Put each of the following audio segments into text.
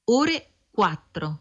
ore 4.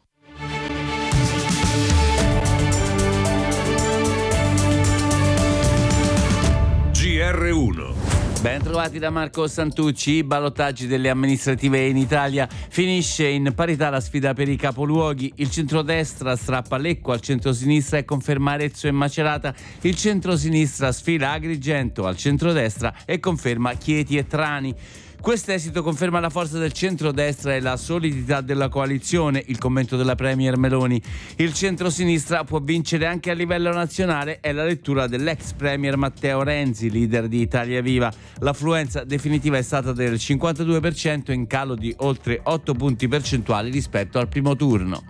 GR1. Ben trovati da Marco Santucci. I ballottaggi delle amministrative in Italia. Finisce in parità la sfida per i capoluoghi. Il centrodestra strappa Lecco al centrosinistra e conferma Arezzo e Macerata. Il centrosinistra sfila Agrigento al centrodestra e conferma Chieti e Trani. Quest'esito conferma la forza del centrodestra e la solidità della coalizione, il commento della premier Meloni. Il centrosinistra può vincere anche a livello nazionale, è la lettura dell'ex premier Matteo Renzi, leader di Italia Viva. L'affluenza definitiva è stata del 52%, in calo di oltre 8 punti percentuali rispetto al primo turno.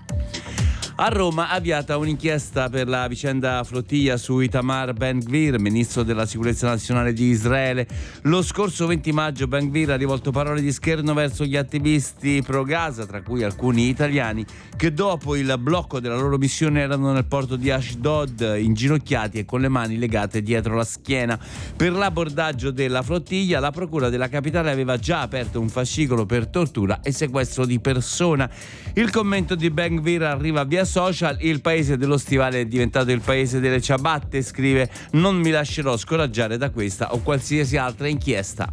A Roma avviata un'inchiesta per la vicenda Flotilla su Itamar Ben-Gvir, ministro della sicurezza nazionale di Israele. Lo scorso 20 maggio Ben-Gvir ha rivolto parole di scherno verso gli attivisti pro-Gaza, tra cui alcuni italiani, che dopo il blocco della loro missione erano nel porto di Ashdod, inginocchiati e con le mani legate dietro la schiena. Per l'abordaggio della flottiglia, la procura della capitale aveva già aperto un fascicolo per tortura e sequestro di persona. Il commento di Ben-Gvir arriva via social. Il paese dello stivale è diventato il paese delle ciabatte, scrive: non mi lascerò scoraggiare da questa o qualsiasi altra inchiesta.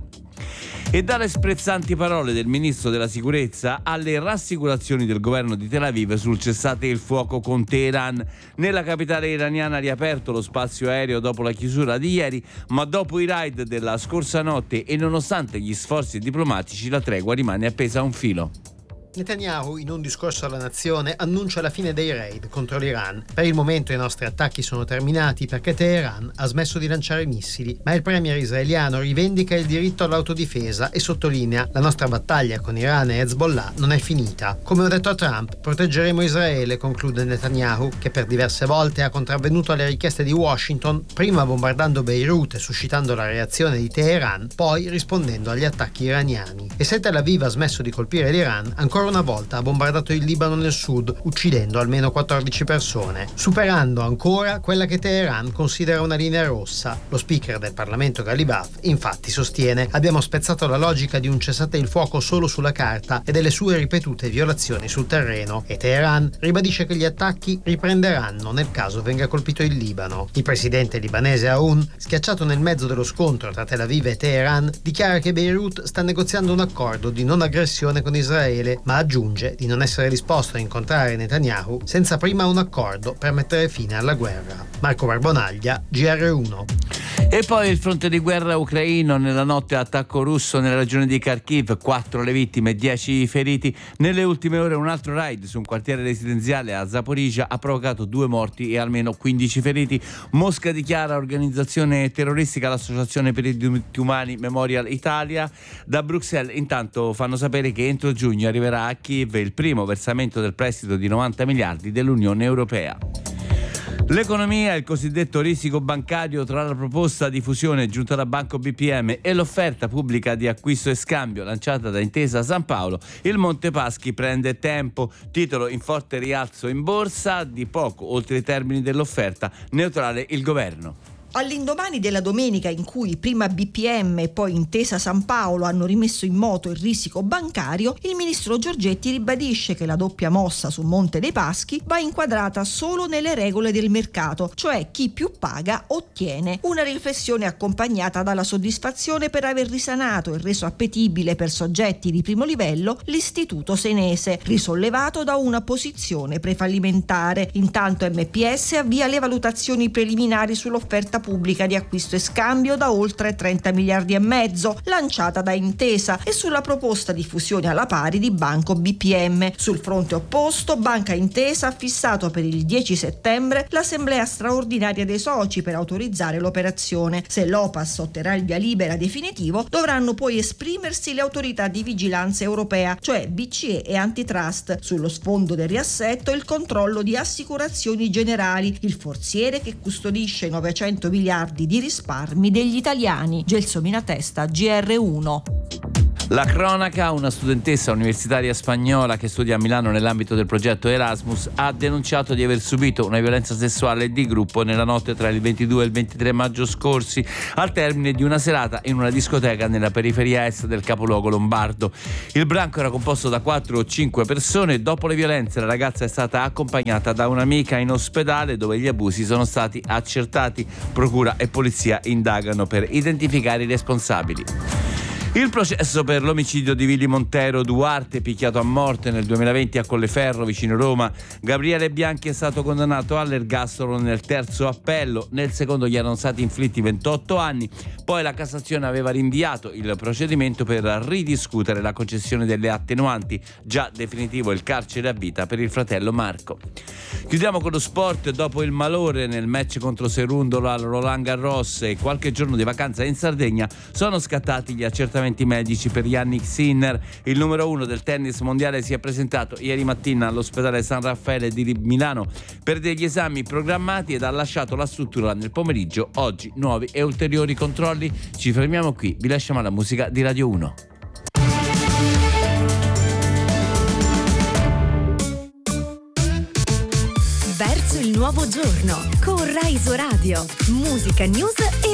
E dalle sprezzanti parole del ministro della sicurezza alle rassicurazioni del governo di Tel Aviv sul cessate il fuoco con Teheran. Nella capitale iraniana ha riaperto lo spazio aereo dopo la chiusura di ieri, ma dopo i raid della scorsa notte e nonostante gli sforzi diplomatici, la tregua rimane appesa a un filo. Netanyahu, in un discorso alla nazione, annuncia la fine dei raid contro l'Iran. Per il momento i nostri attacchi sono terminati perché Teheran ha smesso di lanciare missili, ma il premier israeliano rivendica il diritto all'autodifesa e sottolinea: la nostra battaglia con Iran e Hezbollah non è finita. Come ho detto a Trump, proteggeremo Israele, conclude Netanyahu, che per diverse volte ha contravvenuto alle richieste di Washington, prima bombardando Beirut e suscitando la reazione di Teheran, poi rispondendo agli attacchi iraniani. E se Tel Aviv ha smesso di colpire l'Iran, ancora una volta ha bombardato il Libano nel sud, uccidendo almeno 14 persone, superando ancora quella che Teheran considera una linea rossa. Lo speaker del Parlamento Ghalibaf infatti sostiene: abbiamo spezzato la logica di un cessate il fuoco solo sulla carta e delle sue ripetute violazioni sul terreno, e Teheran ribadisce che gli attacchi riprenderanno nel caso venga colpito il Libano. Il presidente libanese Aoun, schiacciato nel mezzo dello scontro tra Tel Aviv e Teheran, dichiara che Beirut sta negoziando un accordo di non aggressione con Israele, ma aggiunge di non essere disposto a incontrare Netanyahu senza prima un accordo per mettere fine alla guerra. Marco Barbonaglia, GR1. E poi il fronte di guerra ucraino. Nella notte attacco russo nella regione di Kharkiv, 4 le vittime, 10 i feriti. Nelle ultime ore un altro raid su un quartiere residenziale a Zaporizhzhia ha provocato 2 morti e almeno 15 feriti. Mosca dichiara organizzazione terroristica l'associazione per i diritti umani Memorial Italia. Da Bruxelles intanto fanno sapere che entro giugno arriverà a Kiev il primo versamento del prestito di 90 miliardi dell'Unione Europea. L'economia, il cosiddetto risico bancario tra la proposta di fusione giunta da Banco BPM e l'offerta pubblica di acquisto e scambio lanciata da Intesa San Paolo, il Monte Paschi prende tempo, titolo in forte rialzo in borsa, di poco oltre i termini dell'offerta, neutrale il governo. All'indomani della domenica in cui prima BPM e poi Intesa San Paolo hanno rimesso in moto il risico bancario, il ministro Giorgetti ribadisce che la doppia mossa su Monte dei Paschi va inquadrata solo nelle regole del mercato, cioè chi più paga ottiene. Una riflessione accompagnata dalla soddisfazione per aver risanato e reso appetibile per soggetti di primo livello l'istituto senese, risollevato da una posizione prefallimentare. Intanto MPS avvia le valutazioni preliminari sull'offerta pubblica di acquisto e scambio da oltre 30 miliardi e mezzo lanciata da Intesa e sulla proposta di fusione alla pari di Banco BPM. Sul fronte opposto, Banca Intesa ha fissato per il 10 settembre l'assemblea straordinaria dei soci per autorizzare l'operazione. Se l'OPAS otterrà il via libera definitivo, dovranno poi esprimersi le autorità di vigilanza europea, cioè BCE e Antitrust, sullo sfondo del riassetto e il controllo di Assicurazioni Generali, il forziere che custodisce 900 miliardi di risparmi degli italiani. Gelsomina Testa, GR1. La cronaca: una studentessa universitaria spagnola che studia a Milano nell'ambito del progetto Erasmus ha denunciato di aver subito una violenza sessuale di gruppo nella notte tra il 22 e il 23 maggio scorsi, al termine di una serata in una discoteca nella periferia est del capoluogo lombardo. Il branco era composto da 4 o 5 persone. Dopo le violenze la ragazza è stata accompagnata da un'amica in ospedale, dove gli abusi sono stati accertati. Procura e polizia indagano per identificare i responsabili. Il processo per l'omicidio di Willy Montero Duarte, picchiato a morte nel 2020 a Colleferro, vicino Roma. Gabriele Bianchi è stato condannato all'ergastolo nel terzo appello. Nel secondo gli erano stati inflitti 28 anni. Poi la Cassazione aveva rinviato il procedimento per ridiscutere la concessione delle attenuanti. Già definitivo il carcere a vita per il fratello Marco. Chiudiamo con lo sport. Dopo il malore nel match contro Serundolo al Roland Garros e qualche giorno di vacanza in Sardegna, sono scattati gli accertamenti medici per Yannick Sinner. Il numero 1 del tennis mondiale si è presentato ieri mattina all'ospedale San Raffaele di Milano per degli esami programmati ed ha lasciato la struttura nel pomeriggio. Oggi nuovi e ulteriori controlli. Ci fermiamo qui, vi lasciamo alla musica di Radio 1. Verso il nuovo giorno con Rai Radio, musica, news e